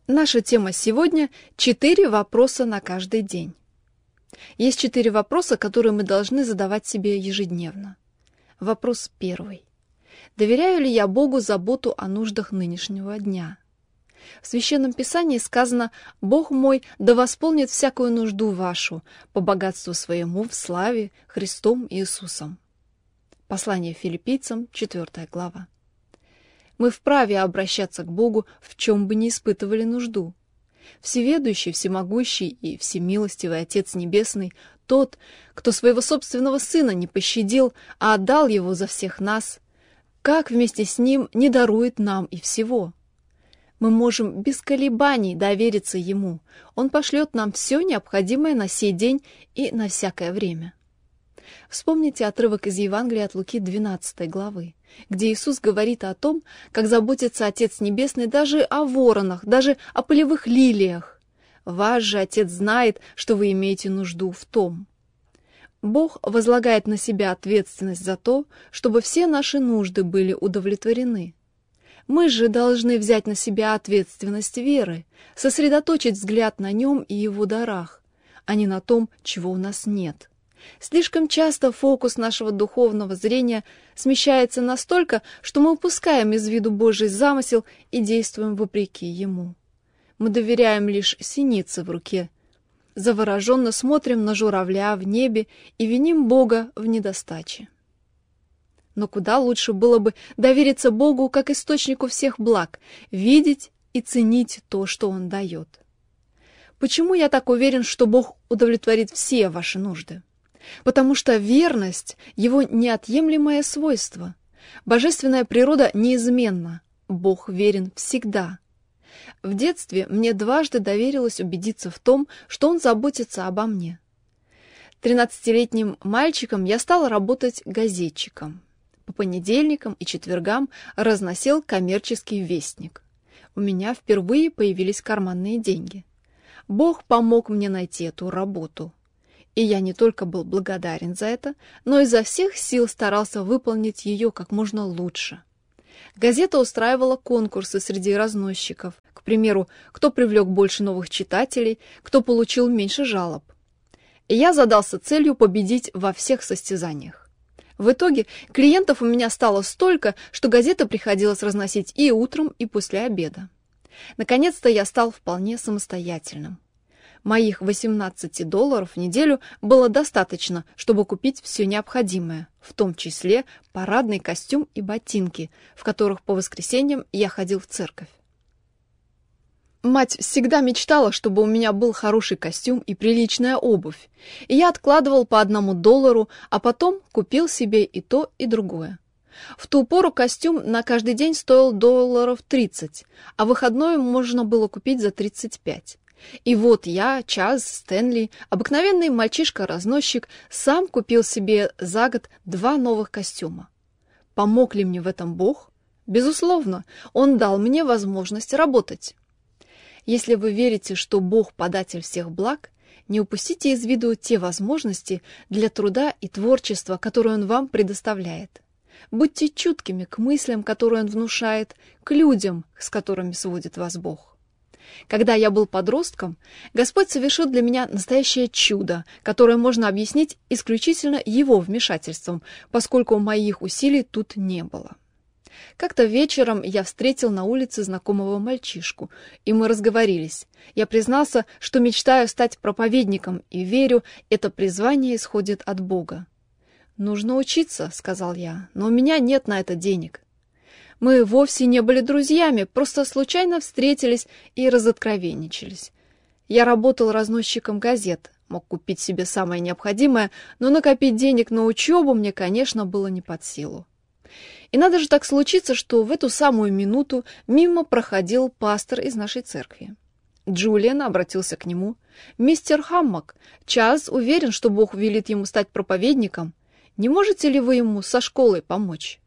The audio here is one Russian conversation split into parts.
Наша тема сегодня – 4 вопроса на каждый день. Есть 4 вопроса, которые мы должны задавать себе ежедневно. Вопрос первый. Доверяю ли я Богу заботу о нуждах нынешнего дня? В Священном Писании сказано: «Бог мой да восполнит всякую нужду вашу по богатству своему в славе Христом Иисусом». Послание Филиппийцам, 4 глава. Мы вправе обращаться к Богу, в чем бы ни испытывали нужду. Всеведущий, всемогущий и всемилостивый Отец Небесный, тот, кто своего собственного Сына не пощадил, а отдал Его за всех нас, как вместе с Ним не дарует нам и всего? Мы можем без колебаний довериться Ему. Он пошлет нам все необходимое на сей день и на всякое время. Вспомните отрывок из Евангелия от Луки 12 главы, где Иисус говорит о том, как заботится Отец Небесный даже о воронах, даже о полевых лилиях. Ваш же Отец знает, что вы имеете нужду в том. Бог возлагает на себя ответственность за то, чтобы все наши нужды были удовлетворены. Мы же должны взять на себя ответственность веры, сосредоточить взгляд на Нем и Его дарах, а не на том, чего у нас нет. Слишком часто фокус нашего духовного зрения смещается настолько, что мы упускаем из виду Божий замысел и действуем вопреки Ему. Мы доверяем лишь синице в руке, завороженно смотрим на журавля в небе и виним Бога в недостаче. Но куда лучше было бы довериться Богу как источнику всех благ, видеть и ценить то, что Он дает. Почему я так уверен, что Бог удовлетворит все ваши нужды? Потому что верность – Его неотъемлемое свойство. Божественная природа неизменна. Бог верен всегда. В детстве мне дважды доверилось убедиться в том, что Он заботится обо мне. 13-летним мальчиком я стал работать газетчиком. По понедельникам и четвергам разносил коммерческий вестник. У меня впервые появились карманные деньги. Бог помог мне найти эту работу. И я не только был благодарен за это, но изо всех сил старался выполнить ее как можно лучше. Газета устраивала конкурсы среди разносчиков. К примеру, кто привлек больше новых читателей, кто получил меньше жалоб. И я задался целью победить во всех состязаниях. В итоге клиентов у меня стало столько, что газету приходилось разносить и утром, и после обеда. Наконец-то я стал вполне самостоятельным. Моих $18 в неделю было достаточно, чтобы купить все необходимое, в том числе парадный костюм и ботинки, в которых по воскресеньям я ходил в церковь. Мать всегда мечтала, чтобы у меня был хороший костюм и приличная обувь, и я откладывал по $1, а потом купил себе и то, и другое. В ту пору костюм на каждый день стоил $30, а выходной можно было купить за 35. И вот я, Чаз Стэнли, обыкновенный мальчишка-разносчик, сам купил себе за год 2 новых костюма. Помог ли мне в этом Бог? Безусловно, Он дал мне возможность работать. Если вы верите, что Бог податель всех благ, не упустите из виду те возможности для труда и творчества, которые Он вам предоставляет. Будьте чуткими к мыслям, которые Он внушает, к людям, с которыми сводит вас Бог. Когда я был подростком, Господь совершил для меня настоящее чудо, которое можно объяснить исключительно Его вмешательством, поскольку моих усилий тут не было. Как-то вечером я встретил на улице знакомого мальчишку, и мы разговорились. Я признался, что мечтаю стать проповедником, и верю, это призвание исходит от Бога. «Нужно учиться», — сказал я, — «но у меня нет на это денег». Мы вовсе не были друзьями, просто случайно встретились и разоткровенничались. Я работал разносчиком газет, мог купить себе самое необходимое, но накопить денег на учебу мне, конечно, было не под силу. И надо же так случиться, что в эту самую минуту мимо проходил пастор из нашей церкви. Джулиан обратился к нему. «Мистер Хаммак, Чаз уверен, что Бог велит ему стать проповедником. Не можете ли вы ему со школой помочь?»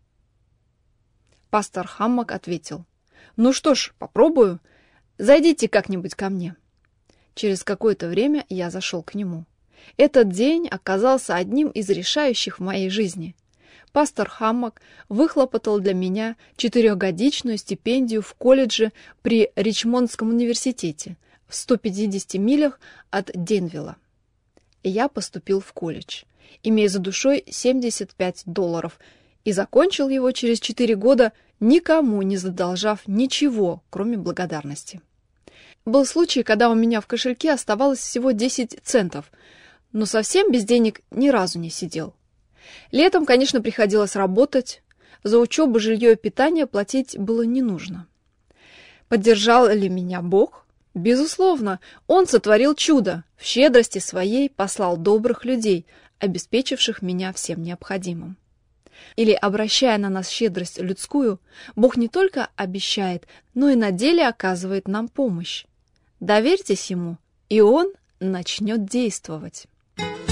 Пастор Хаммак ответил: «Ну что ж, попробую. Зайдите как-нибудь ко мне». Через какое-то время я зашел к нему. Этот день оказался одним из решающих в моей жизни. Пастор Хаммак выхлопотал для меня 4-годичную стипендию в колледже при Ричмондском университете в 150 милях от Денвилла. И я поступил в колледж, имея за душой $75, и закончил его через 4 года, никому не задолжав ничего, кроме благодарности. Был случай, когда у меня в кошельке оставалось всего 10 центов, но совсем без денег ни разу не сидел. Летом, конечно, приходилось работать, за учебу, жилье и питание платить было не нужно. Поддержал ли меня Бог? Безусловно, Он сотворил чудо, в щедрости своей послал добрых людей, обеспечивших меня всем необходимым. Или, обращая на нас щедрость людскую, Бог не только обещает, но и на деле оказывает нам помощь. Доверьтесь Ему, и Он начнет действовать.